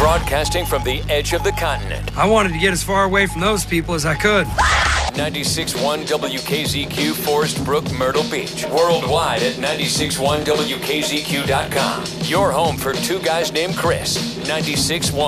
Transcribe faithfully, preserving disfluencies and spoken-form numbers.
Broadcasting from the edge of the continent. I wanted to get as far away from those people as I could. ninety-six point one W K Z Q, Forest Brook, Myrtle Beach. Worldwide at ninety-six point one W K Z Q dot com. Your home for two guys named Chris. ninety-six point one